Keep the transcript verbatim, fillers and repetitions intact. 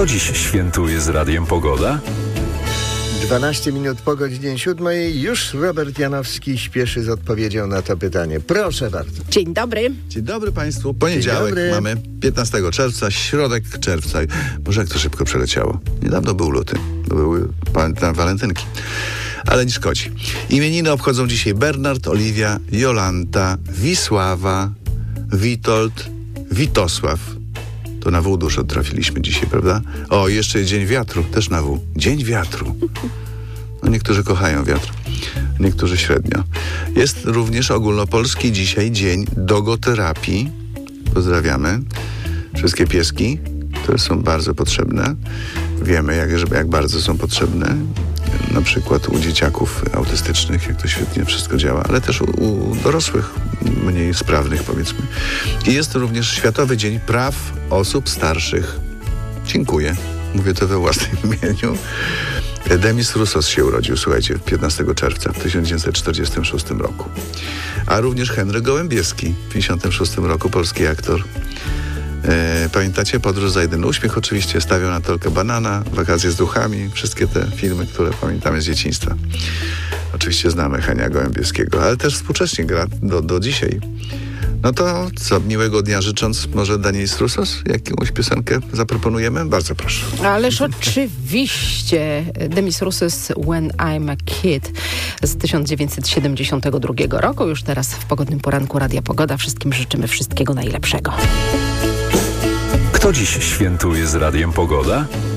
Kto dziś świętuje z Radiem Pogoda? dwanaście minut po godzinie siódmej. Już Robert Janowski śpieszy z odpowiedzią na to pytanie. Proszę bardzo. Dzień dobry. Dzień dobry Państwu. Poniedziałek dobry. mamy piętnastego czerwca, środek czerwca. Boże, jak to szybko przeleciało. Niedawno był luty. To były pamiętam walentynki. Ale nie szkodzi. Imieniny obchodzą dzisiaj Bernard, Oliwia, Jolanta, Wisława, Witold, Witosław. To na W dużo trafiliśmy dzisiaj, prawda? O, jeszcze jest Dzień Wiatru, też na W. Dzień Wiatru. No niektórzy kochają wiatr, niektórzy średnio. Jest również ogólnopolski dzisiaj Dzień Dogoterapii. Pozdrawiamy. Wszystkie pieski, które są bardzo potrzebne. Wiemy, jak, jak bardzo są potrzebne. Na przykład u dzieciaków autystycznych, jak to świetnie wszystko działa, ale też u, u dorosłych, mniej sprawnych, powiedzmy. I jest również Światowy Dzień Praw Osób Starszych. Dziękuję. Mówię to we własnym imieniu. Demis Roussos się urodził, słuchajcie, piętnastego czerwca w tysiąc dziewięćset czterdziestym szóstym roku. A również Henryk Gołębieski w pięćdziesiątym szóstym roku, polski aktor. E, pamiętacie? Podróż za jeden uśmiech oczywiście, Stawiał na tolkę banana, Wakacje z duchami, wszystkie te filmy, które pamiętamy z dzieciństwa. Oczywiście znamy Henia Gołębieskiego, ale też współcześnie gra do, do dzisiaj. No to co, miłego dnia życząc, może Demis Roussos jakąś piosenkę zaproponujemy? Bardzo proszę. Ależ oczywiście Demis Roussos When I'm a Kid z tysiąc dziewięćset siedemdziesiątego drugiego roku. Już teraz w pogodnym poranku Radia Pogoda. Wszystkim życzymy wszystkiego najlepszego. Kto dziś świętuje z Radiem Pogoda?